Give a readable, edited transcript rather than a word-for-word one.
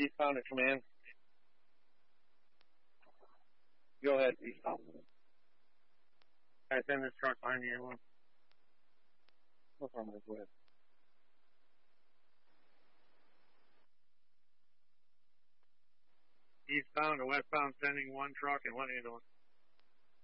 Eastbound to command. Go ahead, eastbound. I send this truck behind you, one. What's wrong with it? Eastbound to westbound, sending one truck and one ambulance.